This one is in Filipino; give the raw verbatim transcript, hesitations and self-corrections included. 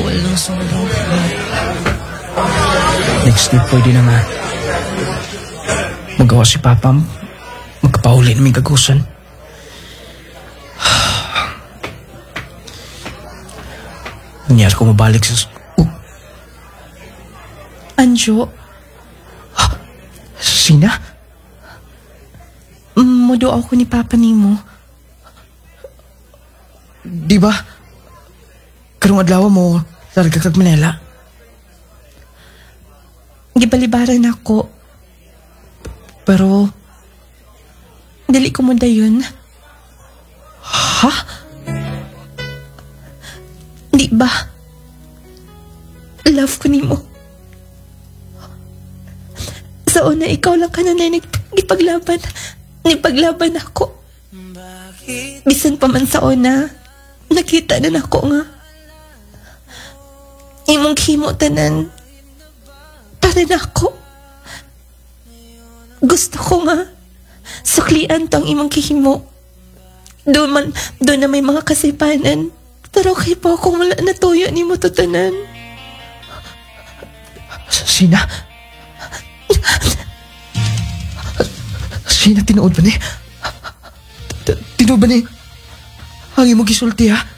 walang sobrang hirap. Next week pwede na nga. Magawa si Papa, magkapauli na may kagusan. Nangyari ko mabalik sa... Uh. Anjo? Sina? Mudo ako ni Papa nimo. Di ba? Karong adlaw mo, larga kag Manila. Gibalibaran ako. Pero, dili ko mo dayon. Ha? Di ba? Love ko nimo. Sa una, ikaw lang ka na nagipaglaban. Nipaglaban ako. Bisan pa man sa una, nakita na nako nga. Imong himo tanan. Para na ako. Gusto ko nga. Suklian tong imong kihimo. Doon man, doon na may mga kasipanan. Pero kay pa akong wala natuyo ni mo to tanan. Sina? Sina, tinuod ba ni? Tinuod ba ni? Ang imong gisulti, ha?